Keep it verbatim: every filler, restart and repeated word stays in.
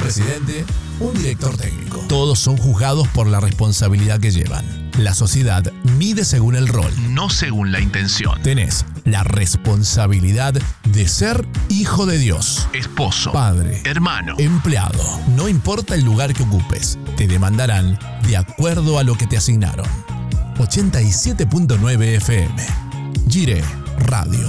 presidente, un director técnico. Todos son juzgados por la responsabilidad que llevan. La sociedad mide según el rol, no según la intención. Tenés la responsabilidad de ser hijo de Dios, esposo, padre, hermano, empleado. No importa el lugar que ocupes, te demandarán de acuerdo a lo que te asignaron. ochenta y siete punto nueve F M. Gire Radio.